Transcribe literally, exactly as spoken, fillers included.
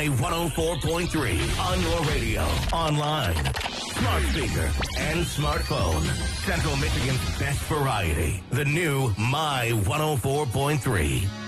My one oh four point three on your radio, online, smart speaker, and smartphone. Central Michigan's best variety. The new My one oh four point three.